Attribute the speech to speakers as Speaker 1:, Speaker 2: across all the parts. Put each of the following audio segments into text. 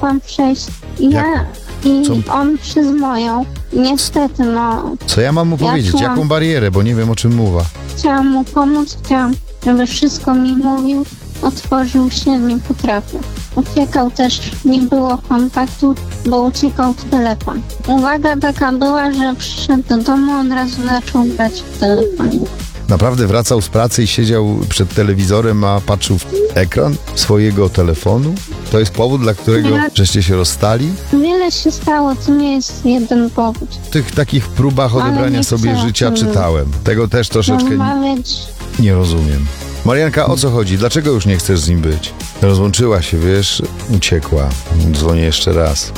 Speaker 1: mogłam przejść. I on przez moją. Niestety,
Speaker 2: Co ja mam mu powiedzieć?
Speaker 1: czułam-
Speaker 2: Jaką barierę? Bo nie wiem, o czym mowa.
Speaker 1: chciałam mu pomóc, chciałam, żeby wszystko mi mówił. Otworzył się, nie potrafił. Uciekał też, nie było kontaktu, bo uciekał w telefon. Uwaga taka była, że przyszedł do domu, od razu zaczął grać w telefonie.
Speaker 2: Naprawdę wracał z pracy i siedział przed telewizorem, a patrzył w ekran swojego telefonu? To jest powód, dla którego żeście się rozstali?
Speaker 1: Wiele się stało, to nie jest jeden powód.
Speaker 2: W tych takich próbach
Speaker 1: Ale
Speaker 2: odebrania
Speaker 1: nie
Speaker 2: sobie
Speaker 1: chcę
Speaker 2: życia
Speaker 1: o tym
Speaker 2: czytałem. Tego też troszeczkę
Speaker 1: Rozmawiać,
Speaker 2: nie rozumiem. Marianka, o co chodzi? Dlaczego już nie chcesz z nim być? Rozłączyła się, wiesz, uciekła. Dzwonię jeszcze raz.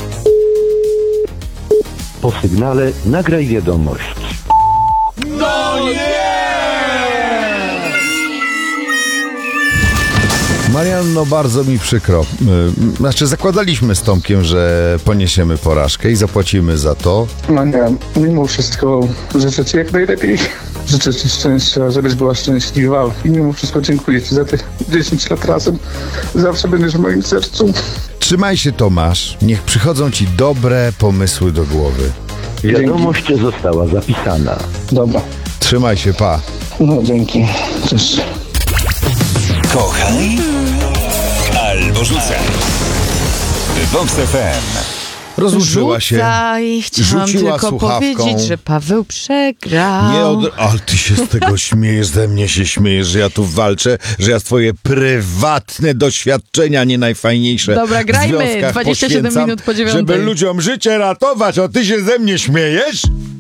Speaker 3: Po sygnale nagraj wiadomość.
Speaker 2: Marian, bardzo mi przykro. Zakładaliśmy z Tomkiem, że poniesiemy porażkę i zapłacimy za to.
Speaker 4: Mimo wszystko życzę Ci jak najlepiej. Życzę Ci szczęścia, żebyś była szczęśliwa. I mimo wszystko dziękuję Ci za tych 10 lat razem. Zawsze będziesz w moim sercu.
Speaker 2: Trzymaj się, Tomasz. Niech przychodzą ci dobre pomysły do głowy.
Speaker 3: Wiadomość została zapisana.
Speaker 4: Dobra.
Speaker 2: Trzymaj się, pa.
Speaker 4: No dzięki. Cześć.
Speaker 5: Kochaj albo rzucaj. Vox FM.
Speaker 2: Rozłączyła się.
Speaker 6: Chciałam
Speaker 2: rzuciła
Speaker 6: tylko
Speaker 2: słuchawką.
Speaker 6: powiedzieć, że Paweł przegrał.
Speaker 2: Ale ty się z tego śmiejesz, ze mnie się śmiejesz, że ja tu walczę, że ja twoje prywatne doświadczenia nie najfajniejsze
Speaker 6: Dobra, grajmy.
Speaker 2: w związkach
Speaker 6: 27
Speaker 2: poświęcam,
Speaker 6: minut po 9.
Speaker 2: żeby ludziom życie ratować, a ty się ze mnie śmiejesz?